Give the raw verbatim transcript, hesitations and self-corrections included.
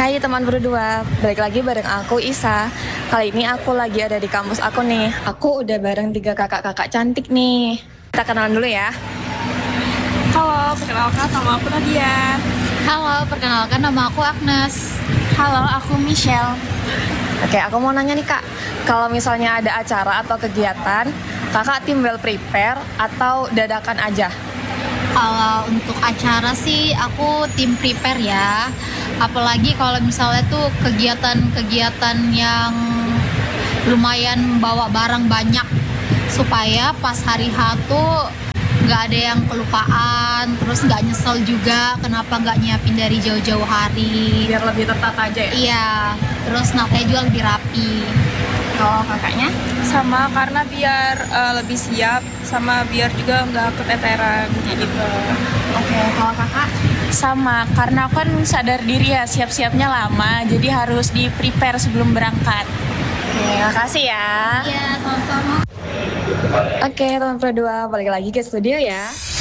Hai teman berdua, balik lagi bareng aku Isa. Kali ini aku lagi ada di kampus aku nih. Aku udah bareng tiga kakak-kakak cantik nih. Kita kenalan dulu ya. Halo, perkenalkan nama aku Nadia. Halo, perkenalkan nama aku Agnes. Halo, aku Michelle. Oke, aku mau nanya nih kak, kalau misalnya ada acara atau kegiatan, kakak tim well prepare atau dadakan aja? Kalau untuk acara sih aku tim prepare ya. Apalagi kalau misalnya tuh kegiatan-kegiatan yang lumayan bawa barang banyak, supaya pas hari H tuh nggak ada yang kelupaan, terus nggak nyesel juga kenapa nggak nyiapin dari jauh-jauh hari. Biar lebih tertata aja ya? Iya, terus nampaknya juga lebih rapi. Kalau kakaknya? Sama karena biar uh, lebih siap, sama biar juga nggak keteteran kayak gitu. Oke, kalau kakak? Sama, karena aku kan sadar diri ya siap-siapnya lama, jadi harus di prepare sebelum berangkat. Oke, makasih ya. Iya, sama-sama. Oke, teman berdua, balik lagi ke studio ya.